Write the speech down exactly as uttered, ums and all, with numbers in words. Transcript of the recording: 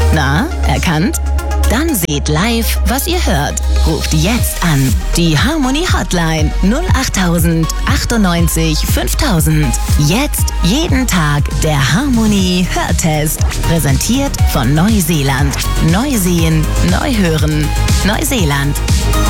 Na, erkannt? Dann seht live, was ihr hört. Ruft jetzt an. Die Harmony Hotline null acht null null acht neun fünf null null. Jetzt jeden Tag der Harmony Hörtest. Präsentiert von Neuseeland. Neu sehen, neu hören. Neuseeland.